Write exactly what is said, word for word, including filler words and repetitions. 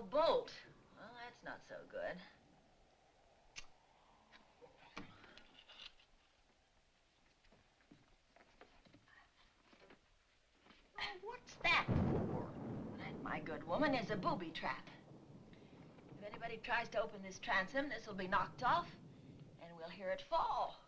bolt. Well, that's not so good. Oh, what's that for? That, my good woman, is a booby trap. If anybody tries to open this transom, this will be knocked off, and we'll hear it fall.